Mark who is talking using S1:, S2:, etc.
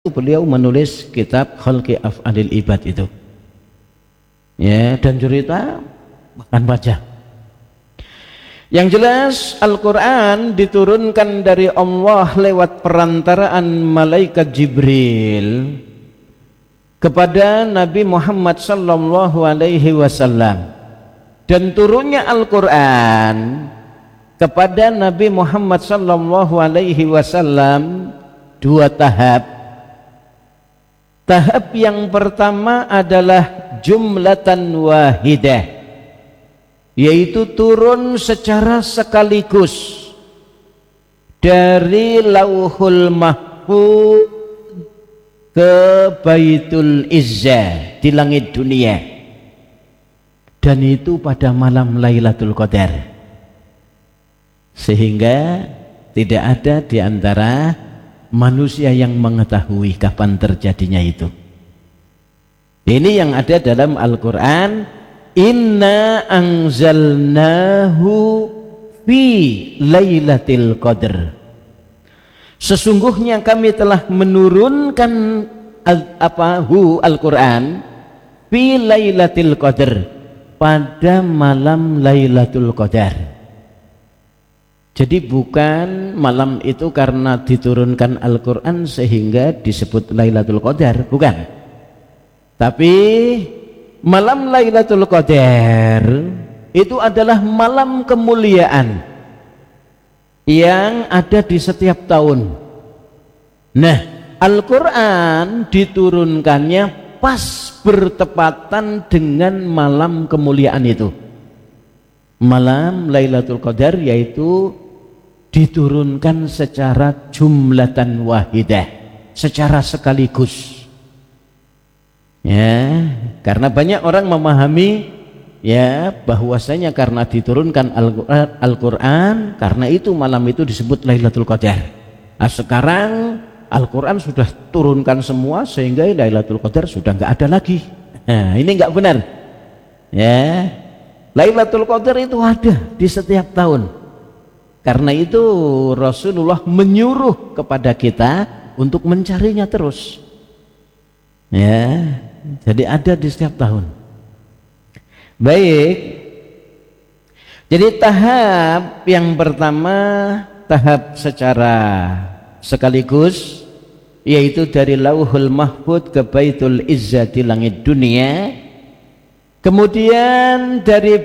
S1: beliau menulis kitab Khalqi Af'alil Ibad itu, ya, dan cerita bahkan baca. Yang jelas Al-Quran diturunkan dari Allah lewat perantaraan malaikat Jibril kepada Nabi Muhammad sallallahu alaihi wasallam, dan turunnya Al-Quran kepada Nabi Muhammad sallallahu alaihi wasallam dua tahap. Tahap yang pertama adalah jumlatan wahidah, yaitu turun secara sekaligus dari Lauhul Mahfuz ke Baitul Izzah di langit dunia, dan itu pada malam Lailatul Qadar, sehingga tidak ada di antara manusia yang mengetahui kapan terjadinya itu. Ini yang ada dalam Al-Quran, inna anzalnahu fi lailatul qadr, sesungguhnya kami telah menurunkan Al-Quran fi lailatul qadr, pada malam Lailatul Qadar. Jadi bukan malam itu karena diturunkan Al-Quran sehingga disebut Lailatul Qadar, bukan. Tapi malam Lailatul Qadar itu adalah malam kemuliaan yang ada di setiap tahun. Nah, Al-Quran diturunkannya pas bertepatan dengan malam kemuliaan itu, malam Lailatul Qadar, yaitu diturunkan secara jumlatan wahidah, secara sekaligus. Ya, karena banyak orang memahami ya bahwasanya karena diturunkan Al-Quran, karena itu malam itu disebut Lailatul Qadar. Nah, sekarang Al-Quran sudah turunkan semua sehingga Lailatul Qadar sudah nggak ada lagi. Nah, ini nggak benar. Ya, Lailatul Qadar itu ada di setiap tahun. Karena itu Rasulullah menyuruh kepada kita untuk mencarinya terus. Ya, jadi ada di setiap tahun. Baik. Jadi tahap yang pertama, tahap secara sekaligus, yaitu dari Lauhul Mahfuz ke Baitul Izzah di langit dunia. Kemudian dari